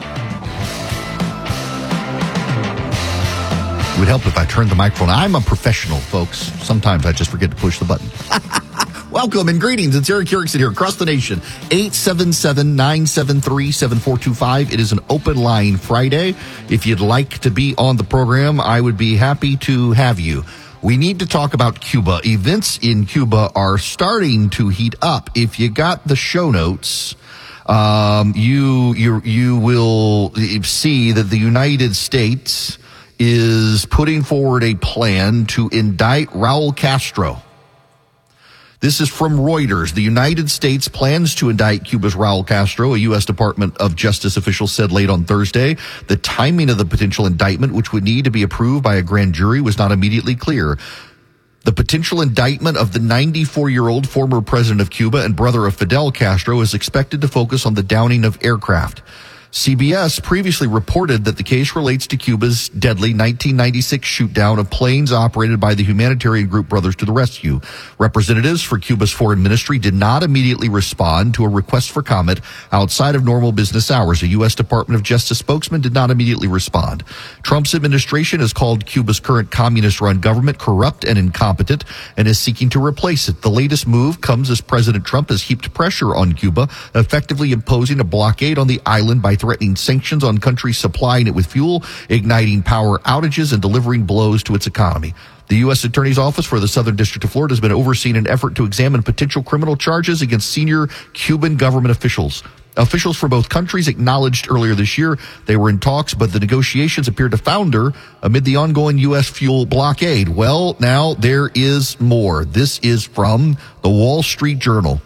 It would help if I turned the microphone. I'm a professional, folks. Sometimes I just forget to push the button. Welcome and greetings. It's Eric Erickson here across the nation. 877-973-7425. It is an open line Friday. If you'd like to be on the program, I would be happy to have you. We need to talk about Cuba. Events in Cuba are starting to heat up. If you got the show notes, you will see that the United States is putting forward a plan to indict Raul Castro. This is from Reuters. The United States plans to indict Cuba's Raul Castro, a U.S. Department of Justice official said late on Thursday. The timing of the potential indictment, which would need to be approved by a grand jury, was not immediately clear. The potential indictment of the 94-year-old former president of Cuba and brother of Fidel Castro is expected to focus on the downing of aircraft. CBS previously reported that the case relates to Cuba's deadly 1996 shoot-down of planes operated by the humanitarian group Brothers to the Rescue. Representatives for Cuba's foreign ministry did not immediately respond to a request for comment outside of normal business hours. A U.S. Department of Justice spokesman did not immediately respond. Trump's administration has called Cuba's current communist-run government corrupt and incompetent and is seeking to replace it. The latest move comes as President Trump has heaped pressure on Cuba, effectively imposing a blockade on the island by threatening sanctions on countries supplying it with fuel, igniting power outages, and delivering blows to its economy. The U.S. Attorney's Office for the Southern District of Florida has been overseeing an effort to examine potential criminal charges against senior Cuban government officials. Officials from both countries acknowledged earlier this year they were in talks, but the negotiations appeared to founder amid the ongoing U.S. fuel blockade. Well, now there is more. This is from the Wall Street Journal.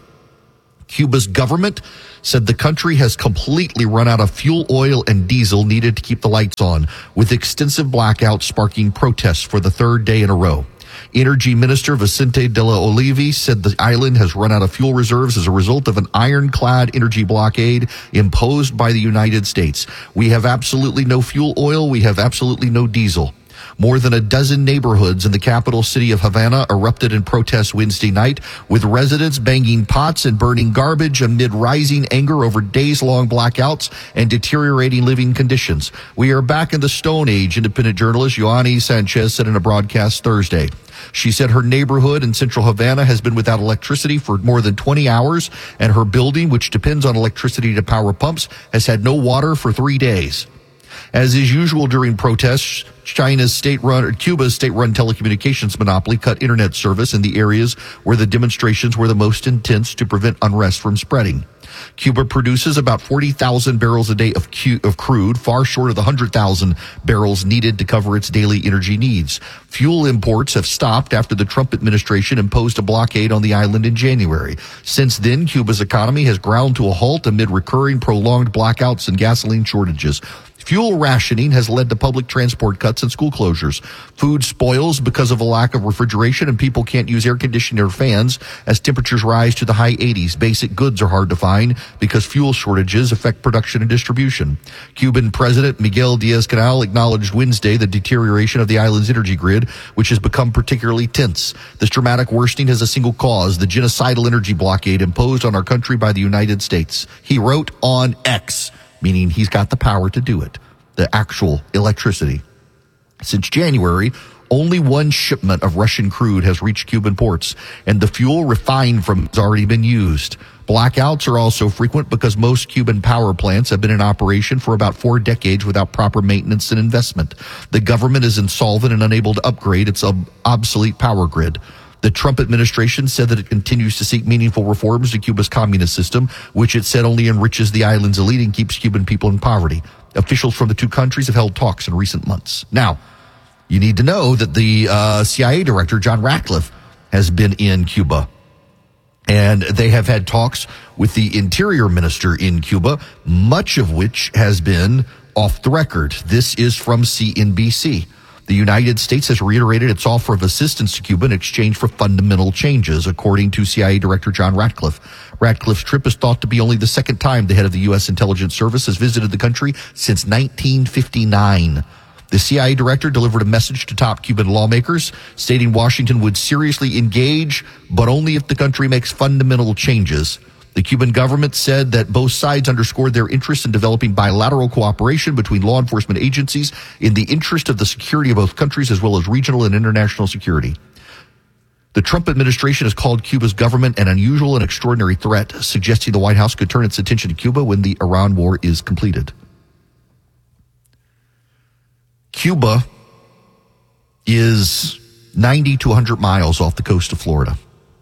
Cuba's government said the country has completely run out of fuel, oil, and diesel needed to keep the lights on, with extensive blackouts sparking protests for the third day in a row. Energy Minister Vicente de la Olive said the island has run out of fuel reserves as a result of an ironclad energy blockade imposed by the United States. We have absolutely no fuel oil. We have absolutely no diesel. More than a dozen neighborhoods in the capital city of Havana erupted in protest Wednesday night, with residents banging pots and burning garbage amid rising anger over days-long blackouts and deteriorating living conditions. We are back in the Stone Age, independent journalist Yoani Sanchez said in a broadcast Thursday. She said her neighborhood in central Havana has been without electricity for more than 20 hours, and her building, which depends on electricity to power pumps, has had no water for 3 days. As is usual during protests, Cuba's state-run telecommunications monopoly cut internet service in the areas where the demonstrations were the most intense to prevent unrest from spreading. Cuba produces about 40,000 barrels a day of crude, far short of the 100,000 barrels needed to cover its daily energy needs. Fuel imports have stopped after the Trump administration imposed a blockade on the island in January. Since then, Cuba's economy has ground to a halt amid recurring prolonged blackouts and gasoline shortages. Fuel rationing has led to public transport cuts and school closures. Food spoils because of a lack of refrigeration, and people can't use air conditioning or fans as temperatures rise to the high 80s. Basic goods are hard to find because fuel shortages affect production and distribution. Cuban President Miguel Diaz-Canel acknowledged Wednesday the deterioration of the island's energy grid, which has become particularly tense. This dramatic worsening has a single cause: the genocidal energy blockade imposed on our country by the United States. He wrote on X, meaning he's got the power to do it, the actual electricity. Since January, only one shipment of Russian crude has reached Cuban ports, and the fuel refined from it has already been used. Blackouts are also frequent because most Cuban power plants have been in operation for about 4 decades without proper maintenance and investment. The government is insolvent and unable to upgrade its obsolete power grid. The Trump administration said that it continues to seek meaningful reforms to Cuba's communist system, which it said only enriches the island's elite and keeps Cuban people in poverty. Officials from the two countries have held talks in recent months. Now, you need to know that the CIA director, John Ratcliffe, has been in Cuba. And they have had talks with the interior minister in Cuba, much of which has been off the record. This is from CNBC. The United States has reiterated its offer of assistance to Cuba in exchange for fundamental changes, according to CIA Director John Ratcliffe. Ratcliffe's trip is thought to be only the second time the head of the U.S. intelligence service has visited the country since 1959. The CIA director delivered a message to top Cuban lawmakers, stating Washington would seriously engage, but only if the country makes fundamental changes. The Cuban government said that both sides underscored their interest in developing bilateral cooperation between law enforcement agencies in the interest of the security of both countries, as well as regional and international security. The Trump administration has called Cuba's government an unusual and extraordinary threat, suggesting the White House could turn its attention to Cuba when the Iran war is completed. Cuba is 90 to 100 miles off the coast of Florida.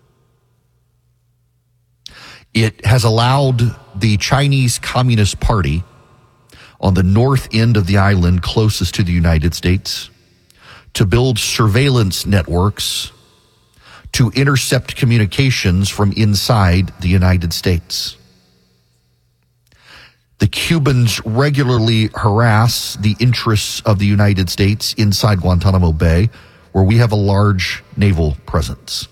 It has allowed the Chinese Communist Party on the north end of the island closest to the United States to build surveillance networks to intercept communications from inside the United States. The Cubans regularly harass the interests of the United States inside Guantanamo Bay, where we have a large naval presence.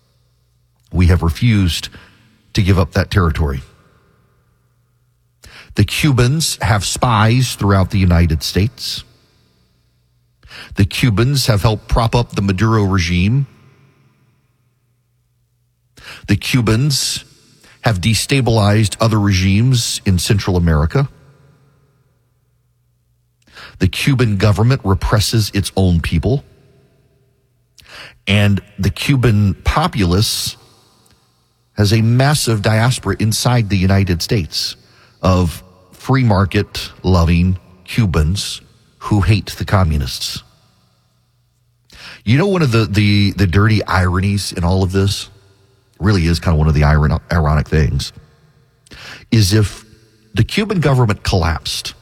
We have refused to give up that territory. The Cubans have spies throughout the United States. The Cubans have helped prop up the Maduro regime. The Cubans have destabilized other regimes in Central America. The Cuban government represses its own people. And the Cuban populace has a massive diaspora inside the United States of free market loving Cubans who hate the communists. You know, one of the dirty ironies in all of this, really is kind of one of the ironic things, is if the Cuban government collapsed,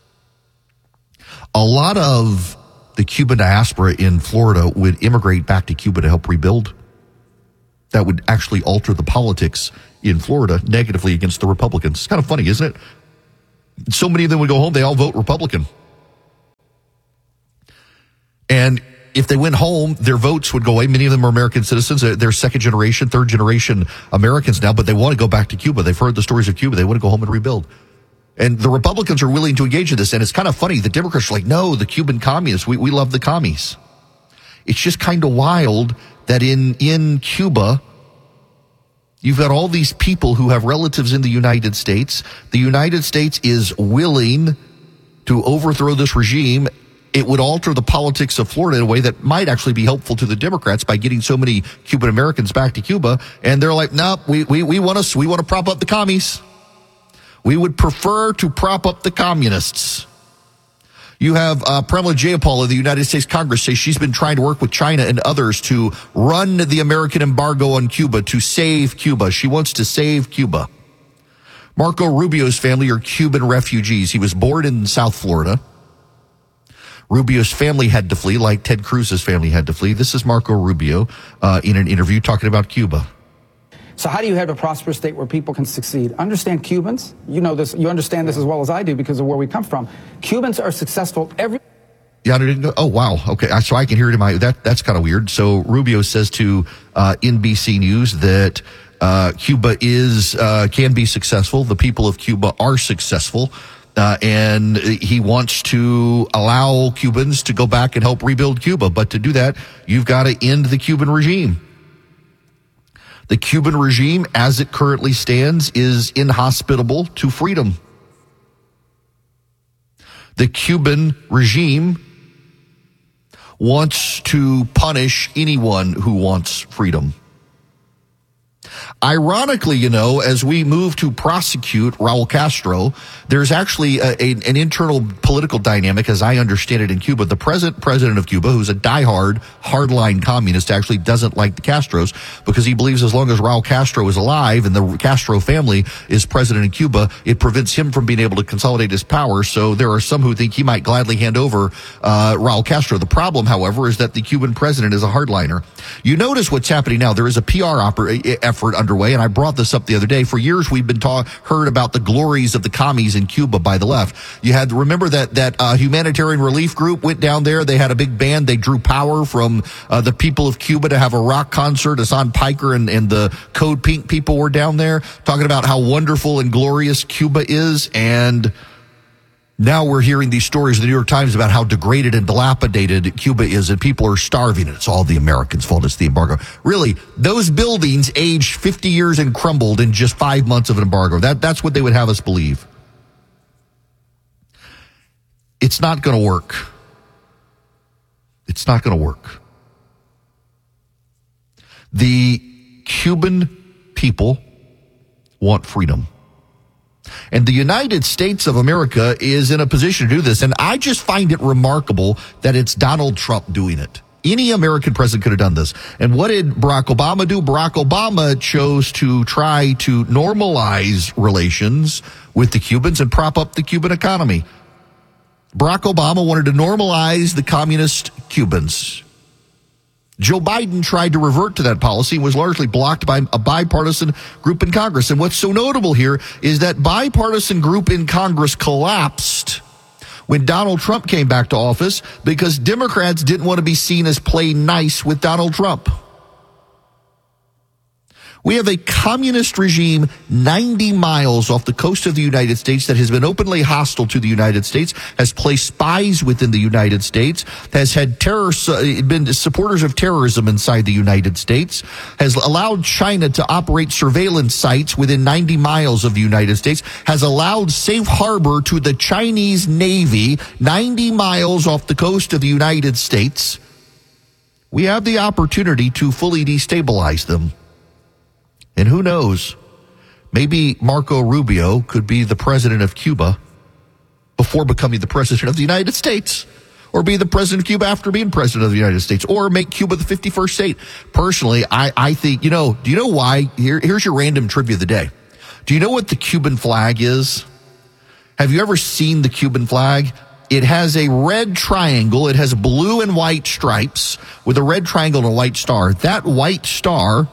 a lot of the Cuban diaspora in Florida would immigrate back to Cuba to help rebuild. That would actually alter the politics in Florida negatively against the Republicans. It's kind of funny, isn't it? So many of them would go home, they all vote Republican. And if they went home, their votes would go away. Many of them are American citizens. They're second generation, third generation Americans now, but they want to go back to Cuba. They've heard the stories of Cuba. They want to go home and rebuild. And the Republicans are willing to engage in this. And it's kind of funny. The Democrats are like, no, the Cuban communists, we love the commies. It's just kind of wild that in Cuba, you've got all these people who have relatives in the United States. The United States is willing to overthrow this regime. It would alter the politics of Florida in a way that might actually be helpful to the Democrats by getting so many Cuban Americans back to Cuba. And they're like, no, we want to prop up the commies. We would prefer to prop up the communists. You have Pramila Jayapal of the United States Congress say she's been trying to work with China and others to run the American embargo on Cuba, to save Cuba. She wants to save Cuba. Marco Rubio's family are Cuban refugees. He was born in South Florida. Rubio's family had to flee, like Ted Cruz's family had to flee. This is Marco Rubio in an interview talking about Cuba. So how do you have a prosperous state where people can succeed? Understand Cubans. You know this. You understand this as well as I do because of where we come from. Cubans are successful every... Yeah, I didn't know. Oh, wow. Okay, so I can hear it in my... That's kind of weird. So Rubio says to NBC News that Cuba can be successful. The people of Cuba are successful. And he wants to allow Cubans to go back and help rebuild Cuba. But to do that, you've got to end the Cuban regime. The Cuban regime, as it currently stands, is inhospitable to freedom. The Cuban regime wants to punish anyone who wants freedom. Ironically, as we move to prosecute Raul Castro, there's actually an internal political dynamic, as I understand it, in Cuba. The present president of Cuba, who's a diehard, hardline communist, actually doesn't like the Castros because he believes as long as Raul Castro is alive and the Castro family is president in Cuba, it prevents him from being able to consolidate his power. So there are some who think he might gladly hand over Raul Castro. The problem, however, is that the Cuban president is a hardliner. You notice what's happening now. There is a PR effort underway, and I brought this up the other day. For years, we've been heard about the glories of the commies in Cuba by the left. You had remember that humanitarian relief group went down there. They had a big band. They drew power from the people of Cuba to have a rock concert. Hassan Piker and the Code Pink people were down there talking about how wonderful and glorious Cuba is. And now we're hearing these stories in the New York Times about how degraded and dilapidated Cuba is, and people are starving, and it's all the Americans' fault. It's the embargo. Really, those buildings aged 50 years and crumbled in just 5 months of an embargo. That's what they would have us believe. It's not going to work. It's not going to work. The Cuban people want freedom. And the United States of America is in a position to do this. And I just find it remarkable that it's Donald Trump doing it. Any American president could have done this. And what did Barack Obama do? Barack Obama chose to try to normalize relations with the Cubans and prop up the Cuban economy. Barack Obama wanted to normalize the communist Cubans. Joe Biden tried to revert to that policy and was largely blocked by a bipartisan group in Congress. And what's so notable here is that bipartisan group in Congress collapsed when Donald Trump came back to office because Democrats didn't want to be seen as playing nice with Donald Trump. We have a communist regime 90 miles off the coast of the United States that has been openly hostile to the United States, has placed spies within the United States, has had been supporters of terrorism inside the United States, has allowed China to operate surveillance sites within 90 miles of the United States, has allowed safe harbor to the Chinese Navy 90 miles off the coast of the United States. We have the opportunity to fully destabilize them. And who knows, maybe Marco Rubio could be the president of Cuba before becoming the president of the United States, or be the president of Cuba after being president of the United States, or make Cuba the 51st state. Personally, I think, do you know why? Here's your random trivia of the day. Do you know what the Cuban flag is? Have you ever seen the Cuban flag? It has a red triangle. It has blue and white stripes with a red triangle and a white star. That white star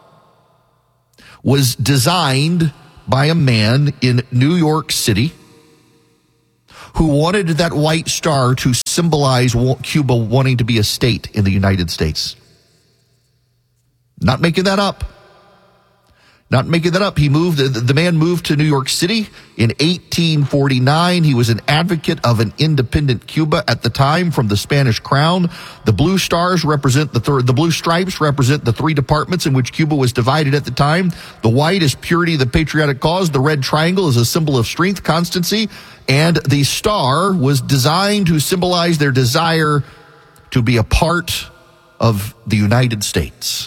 was designed by a man in New York City who wanted that white star to symbolize Cuba wanting to be a state in the United States. Not making that up. Not making that up. The man moved to New York City in 1849. He was an advocate of an independent Cuba at the time from the Spanish crown. The blue stars represent the blue stripes represent the three departments in which Cuba was divided at the time. The white is purity, the patriotic cause. The red triangle is a symbol of strength, constancy. And the star was designed to symbolize their desire to be a part of the United States.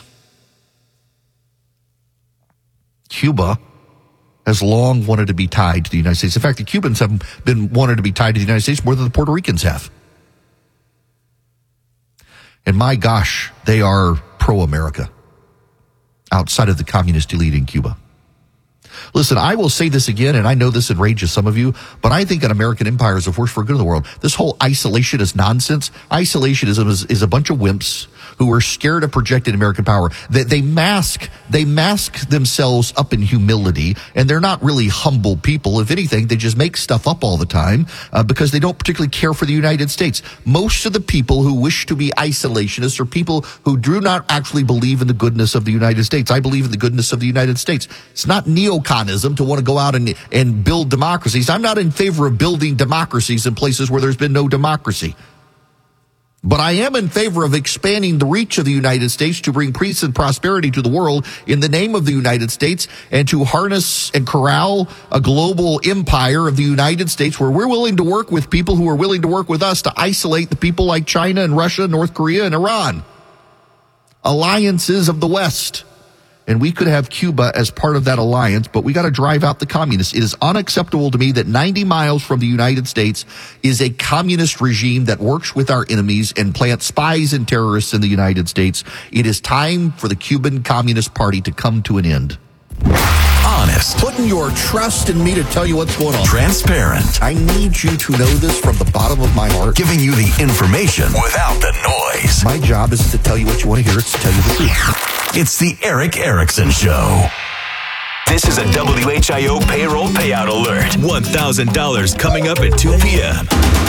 Cuba has long wanted to be tied to the United States. In fact, the Cubans have been wanted to be tied to the United States more than the Puerto Ricans have. And my gosh, they are pro-America outside of the communist elite in Cuba. Listen, I will say this again, and I know this enrages some of you, but I think an American empire is a force for good in the world. This whole isolationist nonsense, isolationism is a bunch of wimps who are scared of projected American power. They mask themselves up in humility, and they're not really humble people. If anything, they just make stuff up all the time because they don't particularly care for the United States. Most of the people who wish to be isolationists are people who do not actually believe in the goodness of the United States. I believe in the goodness of the United States. It's not neoconism to want to go out and build democracies. I'm not in favor of building democracies in places where there's been no democracy. But I am in favor of expanding the reach of the United States to bring peace and prosperity to the world in the name of the United States, and to harness and corral a global empire of the United States where we're willing to work with people who are willing to work with us to isolate the people like China and Russia, North Korea and Iran. Alliances of the West. And we could have Cuba as part of that alliance, but we got to drive out the communists. It is unacceptable to me that 90 miles from the United States is a communist regime that works with our enemies and plants spies and terrorists in the United States. It is time for the Cuban Communist Party to come to an end. Honest. Putting your trust in me to tell you what's going on. Transparent. I need you to know this from the bottom of my heart. Giving you the information without the noise. My job is to tell you what you want to hear. It's to tell you the truth. It's the Eric Erickson Show. This is a WHIO payroll payout alert. $1,000 coming up at 2 p.m.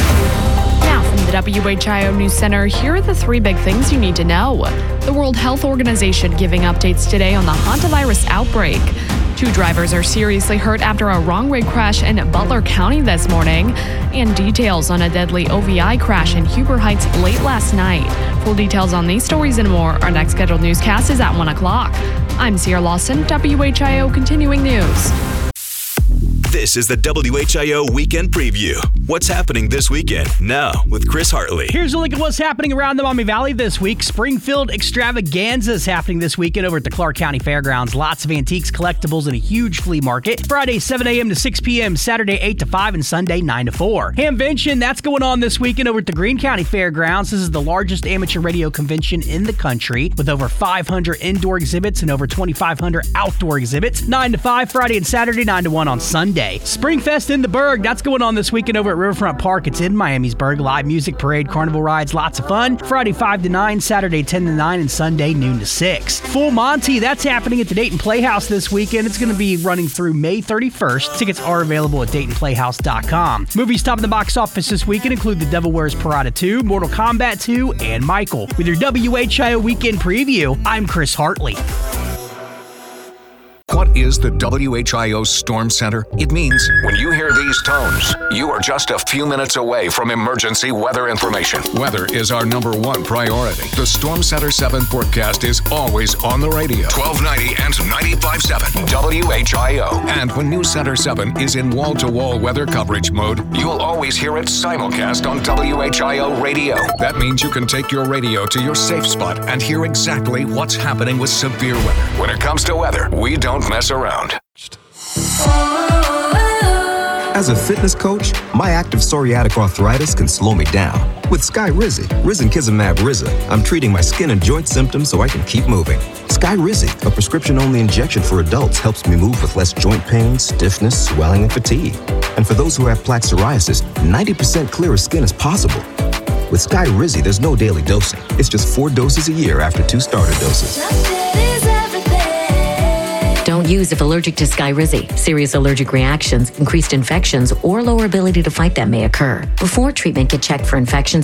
Now from the WHIO News Center, here are the three big things you need to know. The World Health Organization giving updates today on the hantavirus outbreak. 2 drivers are seriously hurt after a wrong way crash in Butler County this morning. And details on a deadly OVI crash in Huber Heights late last night. Full details on these stories and more. Our next scheduled newscast is at 1 o'clock. I'm Sierra Lawson, WHIO Continuing News. This is the WHIO Weekend Preview. What's happening this weekend? Now with Chris Hartley. Here's a look at what's happening around the Miami Valley this week. Springfield Extravaganza is happening this weekend over at the Clark County Fairgrounds. Lots of antiques, collectibles, and a huge flea market. Friday, 7 a.m. to 6 p.m., Saturday, 8 to 5, and Sunday, 9 to 4. Hamvention, that's going on this weekend over at the Greene County Fairgrounds. This is the largest amateur radio convention in the country with over 500 indoor exhibits and over 2,500 outdoor exhibits. 9 to 5 Friday and Saturday, 9 to 1 on Sunday. Springfest in the Berg, that's going on this weekend over at Riverfront Park. It's in Miamisburg. Live music, parade, carnival rides, lots of fun. Friday 5 to 9, Saturday 10 to 9, and Sunday noon to 6. Full Monty, that's happening at the Dayton Playhouse this weekend. It's going to be running through May 31st. Tickets are available at DaytonPlayhouse.com. Movies topping the box office this weekend include The Devil Wears Prada 2, Mortal Kombat 2, and Michael. With your WHIO Weekend Preview, I'm Chris Hartley. is the WHIO Storm Center? It means when you hear these tones, you are just a few minutes away from emergency weather information. Weather is our #1 priority. The Storm Center 7 forecast is always on the radio. 1290 and 95.7 WHIO. And when News Center 7 is in wall-to-wall weather coverage mode, you'll always hear it simulcast on WHIO radio. That means you can take your radio to your safe spot and hear exactly what's happening with severe weather. When it comes to weather, we don't mess around. As a fitness coach, my active psoriatic arthritis can slow me down. With Skyrizi, Risankizumab Riza, I'm treating my skin and joint symptoms so I can keep moving. Skyrizi, a prescription-only injection for adults, helps me move with less joint pain, stiffness, swelling, and fatigue. And for those who have plaque psoriasis, 90% clearer skin is possible. With Skyrizi, there's no daily dosing. It's just 4 doses a year after 2 starter doses. Don't use if allergic to Skyrizi. Serious allergic reactions, increased infections, or lower ability to fight them may occur. Before treatment, get checked for infections